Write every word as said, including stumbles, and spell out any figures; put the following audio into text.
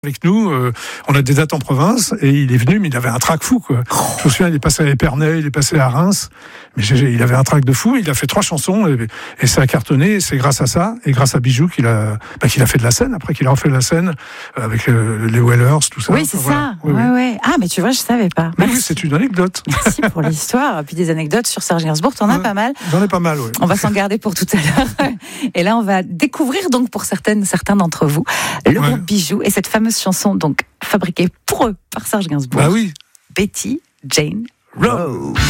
Avec nous, euh, on a des dates en province et il est venu, mais il avait un trac fou, quoi. Je me souviens, il est passé à Épernay, il est passé à Reims, mais j'ai, il avait un trac de fou. Il a fait trois chansons et, et ça a cartonné. Et c'est grâce à ça et grâce à Bijou qu'il a, bah, qu'il a fait de la scène. Après qu'il a refait de la scène avec euh, les Wellers, tout ça. Oui, c'est voilà. ça. Oui, ouais, oui. ouais. Ah, mais tu vois, je savais pas. Mais Merci. oui, c'est une anecdote. Merci pour l'histoire. Puis des anecdotes sur Serge Gainsbourg, t'en as Ouais. pas mal. J'en ai pas mal, oui. On va s'en garder pour tout à l'heure. Et là, on va découvrir donc pour certaines, certains d'entre vous le Ouais. groupe Bijou et cette fameuse chanson donc fabriquée pour eux par Serge Gainsbourg. Bah oui. Betty Jane Rose.